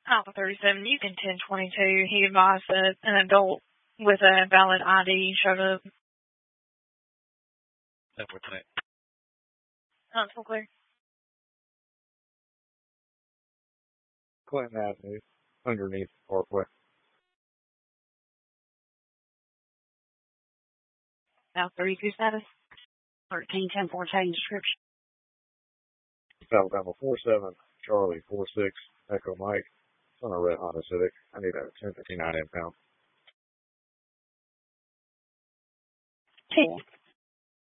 Alpha 37, you can 1022. He advised that an adult with a valid ID showed up. That's what's that. Not so clear. Clinton Avenue, underneath Parkway. Alpha 32 status. 131014 description. Alabama 47, Charlie 46, Echo Mike. It's on a red Honda Civic. I need a 1059 impound. 10.